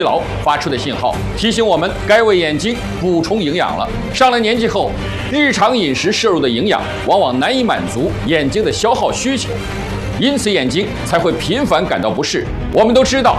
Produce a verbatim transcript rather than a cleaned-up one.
劳发出的信号，提醒我们该为眼睛补充营养了。上了年纪后，日常饮食摄入的营养往往难以满足眼睛的消耗需求，因此眼睛才会频繁感到不适。我们都知道，